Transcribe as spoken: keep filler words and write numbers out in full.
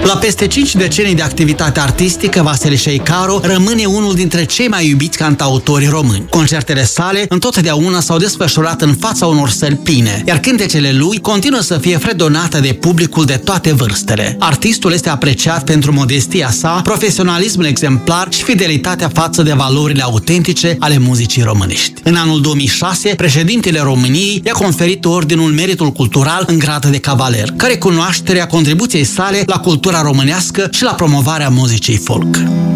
La peste cinci decenii de activitate artistică, Vasile Șeicaru rămâne unul dintre cei mai iubiți cantautori români. Concertele sale întotdeauna s-au desfășurat în fața unor săli pline, iar cântecele lui continuă să fie fredonate de publicul de toate vârstele. Artistul este apreciat pentru modestia sa, profesionalismul exemplar și fidelitatea față de valorile autentice ale muzicii românești. În anul două mii șase, președintele României i-a conferit ordinul Meritul Cultural în grad de cavaler, ca recunoaștere a contribuției sale la cultura românească și la promovarea muzicii folk.